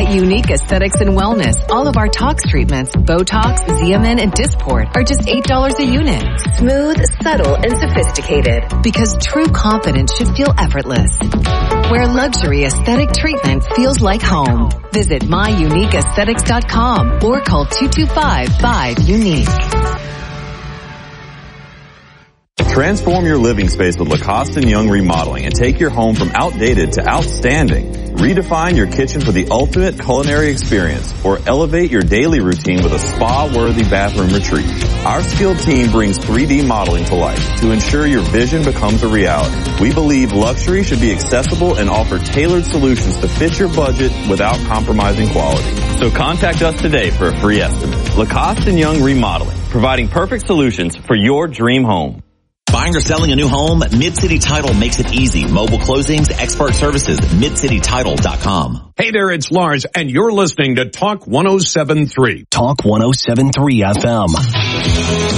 At Unique Aesthetics and Wellness, all of our Tox treatments, Botox, Xeomin, and Dysport are just $8 a unit. Smooth, subtle, and sophisticated. Because true confidence should feel effortless. Where luxury aesthetic treatment feels like home. Visit myuniqueaesthetics.com or call 225-5-UNIQUE. Transform your living space with Lacoste & Young Remodeling and take your home from outdated to outstanding. Redefine your kitchen for the ultimate culinary experience or elevate your daily routine with a spa-worthy bathroom retreat. Our skilled team brings 3D modeling to life to ensure your vision becomes a reality. We believe luxury should be accessible and offer tailored solutions to fit your budget without compromising quality. So contact us today for a free estimate. Lacoste & Young Remodeling, providing perfect solutions for your dream home. Buying or selling a new home? Mid-City Title makes it easy. Mobile closings, expert services, midcitytitle.com. Hey there, it's Lars, and you're listening to Talk 107.3. Talk 107.3 FM.